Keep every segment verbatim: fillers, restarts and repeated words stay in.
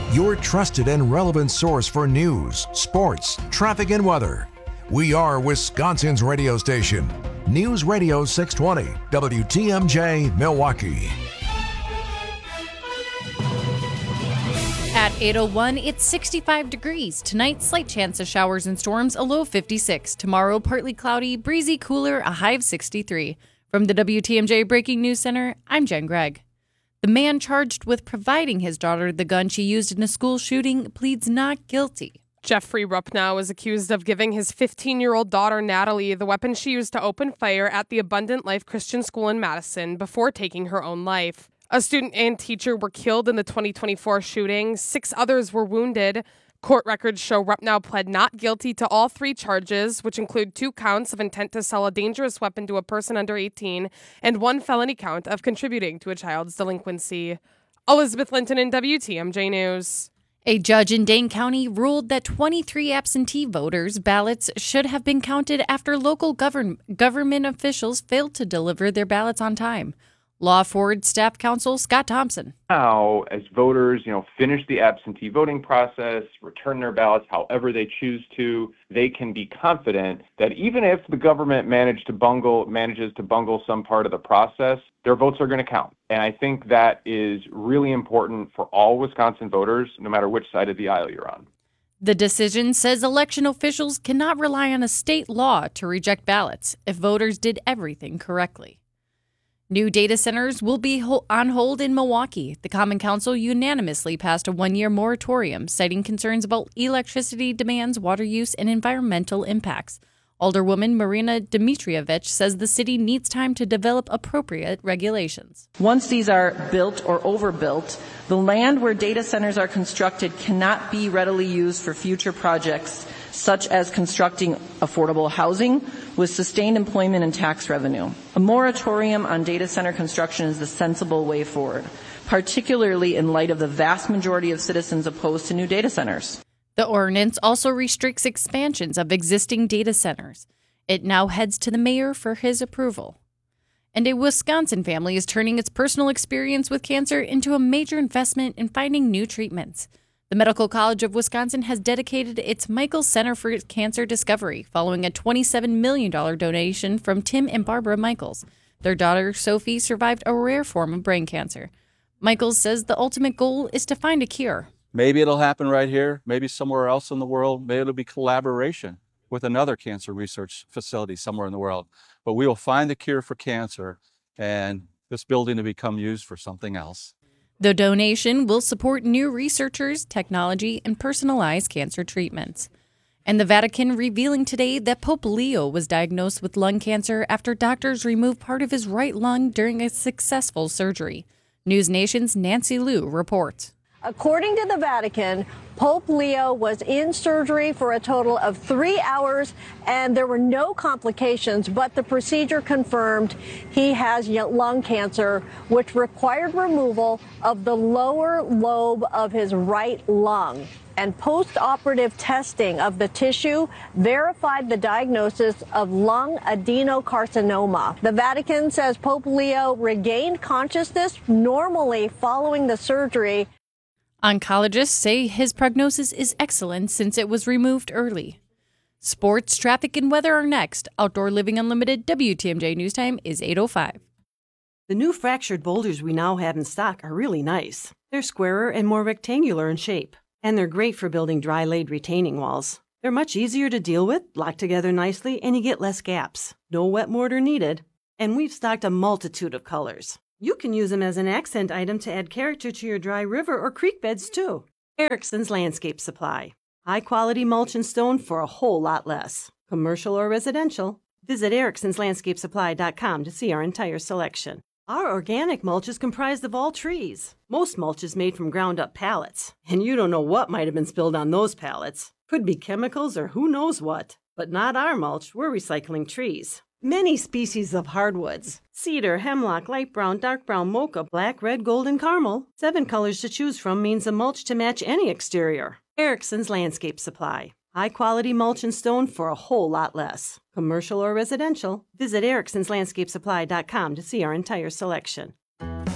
your trusted and relevant source for news, sports, traffic, and weather. We are Wisconsin's radio station, News Radio six twenty, W T M J, Milwaukee. At eight oh one, it's sixty-five degrees. Tonight, slight chance of showers and storms, a low of fifty-six. Tomorrow, partly cloudy, breezy, cooler, a high of sixty-three. From the W T M J Breaking News Center, I'm Jen Gregg. The man charged with providing his daughter the gun she used in a school shooting pleads not guilty. Jeffrey Ruppnow is accused of giving his fifteen-year-old daughter, Natalie, the weapon she used to open fire at the Abundant Life Christian School in Madison before taking her own life. A student and teacher were killed in the twenty twenty-four shooting. Six others were wounded. Court records show Ruppnow pled not guilty to all three charges, which include two counts of intent to sell a dangerous weapon to a person under eighteen and one felony count of contributing to a child's delinquency. Elizabeth Linton in W T M J News. A judge in Dane County ruled that twenty-three absentee voters' ballots should have been counted after local govern- government officials failed to deliver their ballots on time. Law Forward Staff Counsel Scott Thompson. Now, as voters, you know, finish the absentee voting process, return their ballots however they choose to, they can be confident that even if the government managed to bungle, manages to bungle some part of the process, their votes are going to count. And I think that is really important for all Wisconsin voters, no matter which side of the aisle you're on. The decision says election officials cannot rely on a state law to reject ballots if voters did everything correctly. New data centers will be ho- on hold in Milwaukee. The Common Council unanimously passed a one-year moratorium, citing concerns about electricity demands, water use, and environmental impacts. Alderwoman Marina Dmitrievich says the city needs time to develop appropriate regulations. Once these are built or overbuilt, the land where data centers are constructed cannot be readily used for future projects, such as constructing affordable housing with sustained employment and tax revenue. A moratorium on data center construction is the sensible way forward, particularly in light of the vast majority of citizens opposed to new data centers. The ordinance also restricts expansions of existing data centers. It now heads to the mayor for his approval. And a Wisconsin family is turning its personal experience with cancer into a major investment in finding new treatments. The Medical College of Wisconsin has dedicated its Michaels Center for Cancer Discovery following a twenty-seven million dollars donation from Tim and Barbara Michaels. Their daughter, Sophie, survived a rare form of brain cancer. Michaels says the ultimate goal is to find a cure. Maybe it'll happen right here, maybe somewhere else in the world. Maybe it'll be collaboration with another cancer research facility somewhere in the world. But we will find the cure for cancer, and this building will become used for something else. The donation will support new researchers, technology, and personalized cancer treatments. And the Vatican revealing today that Pope Leo was diagnosed with lung cancer after doctors removed part of his right lung during a successful surgery. News Nation's Nancy Liu reports. According to the Vatican, Pope Leo was in surgery for a total of three hours, and there were no complications, but the procedure confirmed he has lung cancer, which required removal of the lower lobe of his right lung. And post-operative testing of the tissue verified the diagnosis of lung adenocarcinoma. The Vatican says Pope Leo regained consciousness normally following the surgery. Oncologists say his prognosis is excellent since it was removed early. Sports, traffic, and weather are next. Outdoor Living Unlimited W T M J News Time is eight oh five. The new fractured boulders we now have in stock are really nice. They're squarer and more rectangular in shape, and they're great for building dry-laid retaining walls. They're much easier to deal with, lock together nicely, and you get less gaps. No wet mortar needed. And we've stocked a multitude of colors. You can use them as an accent item to add character to your dry river or creek beds, too. Erickson's Landscape Supply. High-quality mulch and stone for a whole lot less. Commercial or residential. Visit ericksons landscape supply dot com to see our entire selection. Our organic mulch is comprised of all trees. Most mulch is made from ground-up pallets, and you don't know what might have been spilled on those pallets. Could be chemicals or who knows what. But not our mulch. We're recycling trees. Many species of hardwoods. Cedar, hemlock, light brown, dark brown, mocha, black, red, gold, and caramel. Seven colors to choose from means a mulch to match any exterior. Erickson's Landscape Supply. High-quality mulch and stone for a whole lot less. Commercial or residential. Visit ericksons landscape supply dot com to see our entire selection.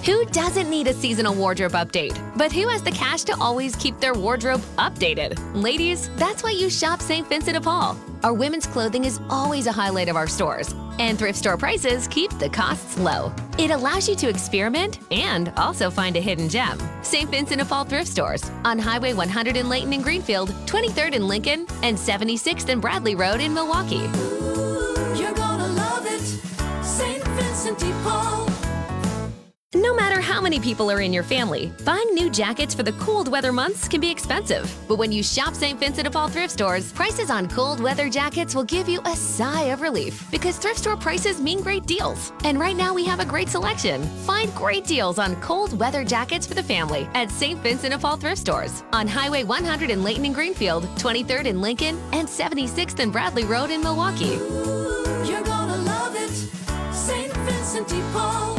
Who doesn't need a seasonal wardrobe update? But who has the cash to always keep their wardrobe updated? Ladies, that's why you shop Saint Vincent de Paul. Our women's clothing is always a highlight of our stores, and thrift store prices keep the costs low. It allows you to experiment and also find a hidden gem. Saint Vincent de Paul thrift stores on Highway one hundred in Layton and Greenfield, twenty-third in Lincoln, and seventy-sixth and Bradley Road in Milwaukee. Ooh, you're gonna love it, Saint Vincent de Paul. No matter how many people are in your family, buying new jackets for the cold weather months can be expensive. But when you shop Saint Vincent de Paul thrift stores, prices on cold weather jackets will give you a sigh of relief because thrift store prices mean great deals. And right now we have a great selection. Find great deals on cold weather jackets for the family at Saint Vincent de Paul thrift stores on Highway one hundred in Layton and Greenfield, twenty-third in Lincoln, and seventy-sixth and Bradley Road in Milwaukee. Ooh, you're gonna love it, Saint Vincent de Paul.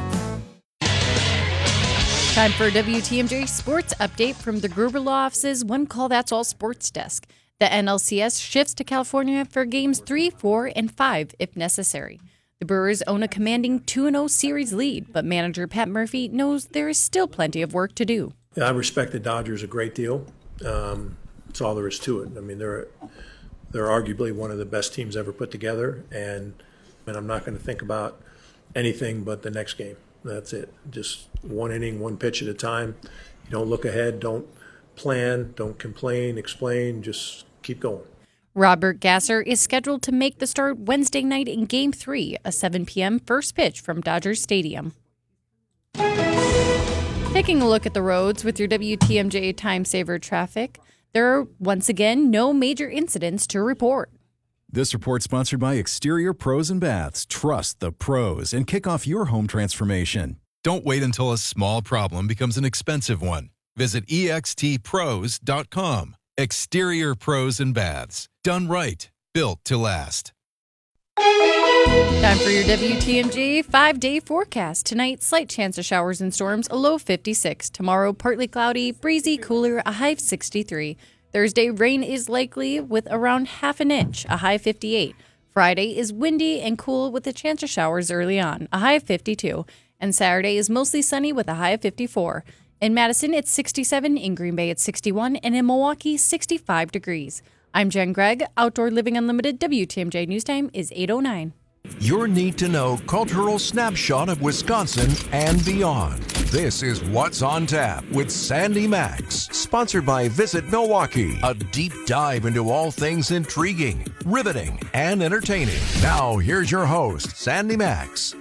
Time for a W T M J Sports Update from the Gruber Law Office's One Call That's All Sports Desk. The N L C S shifts to California for games three, four, and five if necessary. The Brewers own a commanding two and oh series lead, but manager Pat Murphy knows there is still plenty of work to do. Yeah, I respect the Dodgers a great deal. Um, that's all there is to it. I mean, they're they're arguably one of the best teams ever put together, and and I'm not going to think about anything but the next game. That's it. Just one inning, one pitch at a time. You don't look ahead, don't plan, don't complain, explain, just keep going. Robert Gasser is scheduled to make the start Wednesday night in Game three, a seven p.m. first pitch from Dodger Stadium. Taking a look at the roads with your W T M J Time Saver traffic, there are once again no major incidents to report. This report sponsored by Exterior Pros and Baths. Trust the pros and kick off your home transformation. Don't wait until a small problem becomes an expensive one. Visit E X T pros dot com. Exterior Pros and Baths. Done right. Built to last. Time for your W T M J five-day forecast. Tonight, slight chance of showers and storms, a low fifty-six. Tomorrow, partly cloudy, breezy, cooler, a high sixty-three. Thursday, rain is likely with around half an inch, a high fifty-eight. Friday is windy and cool with a chance of showers early on, a high of fifty-two. And Saturday is mostly sunny with a high of fifty-four. In Madison, it's sixty-seven. In Green Bay, it's sixty-one. And in Milwaukee, sixty-five degrees. I'm Jen Gregg. Outdoor Living Unlimited W T M J News Time is eight oh nine. Your need-to-know cultural snapshot of Wisconsin and beyond. This is What's on Tap with Sandy Max, sponsored by Visit Milwaukee. A deep dive into all things intriguing, riveting, and entertaining. Now, here's your host, Sandy Max.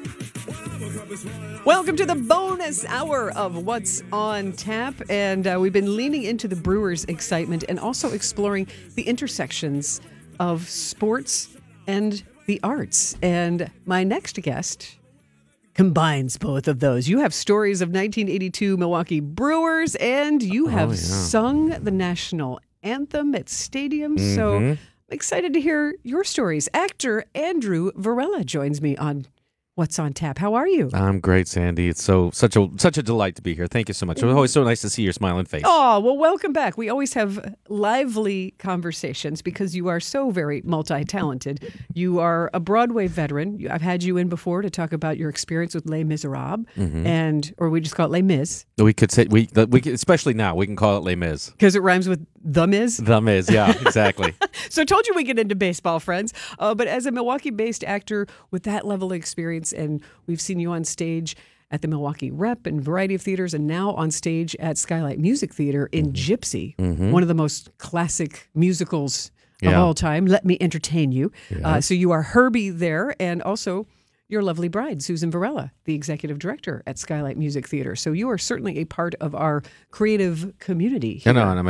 Welcome to the bonus hour of What's on Tap. And uh, we've been leaning into the Brewers' excitement and also exploring the intersections of sports and the arts. And my next guest combines both of those. You have stories of nineteen eighty-two Milwaukee Brewers, and you have oh, yeah. sung the national anthem at stadiums. Mm-hmm. So I'm excited to hear your stories. Actor Andrew Varela joins me on What's on Tap. How are you? I'm great, Sandy. It's so such a such a delight to be here. Thank you so much. It's always so nice to see your smiling face. Oh, well, welcome back. We always have lively conversations because you are so very multi-talented. You are a Broadway veteran. I've had you in before to talk about your experience with Les Miserables, mm-hmm. and or we just call it Les Mis. We could say we we could, especially now we can call it Les Mis because it rhymes with the Miz. The Miz, yeah, exactly. So I told you we get into baseball, friends. Uh, but as a Milwaukee-based actor with that level of experience, and we've seen you on stage at the Milwaukee Rep and variety of theaters, and now on stage at Skylight Music Theater in mm-hmm. Gypsy, mm-hmm. one of the most classic musicals yeah. of all time. Let me entertain you. Yeah. Uh, so you are Herbie there, and also your lovely bride, Susan Varela, the executive director at Skylight Music Theater. So you are certainly a part of our creative community here. I know, and I'm